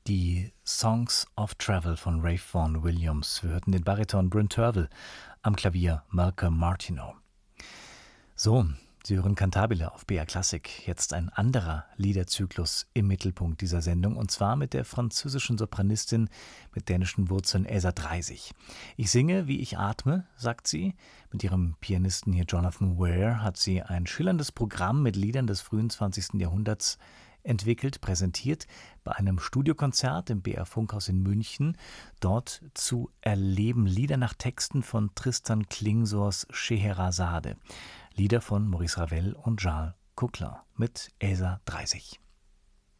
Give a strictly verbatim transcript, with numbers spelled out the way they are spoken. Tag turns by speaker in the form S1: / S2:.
S1: Die Songs of Travel von Ralph Vaughan Williams. Wir hörten den Bariton Bryn Tervel, am Klavier Malcolm Martineau. So, Sie hören Cantabile auf B R Klassik. Jetzt ein anderer Liederzyklus im Mittelpunkt dieser Sendung, und zwar mit der französischen Sopranistin mit dänischen Wurzeln Elsa Dreisig. Ich singe, wie ich atme, sagt sie. Mit ihrem Pianisten hier Jonathan Ware hat sie ein schillerndes Programm mit Liedern des frühen zwanzigsten Jahrhunderts entwickelt, präsentiert bei einem Studiokonzert im B R Funkhaus in München. Dort zu erleben Lieder nach Texten von Tristan Klingsors Scheherazade. Lieder von Maurice Ravel und Charles Coquelin mit Elsa Dreisig.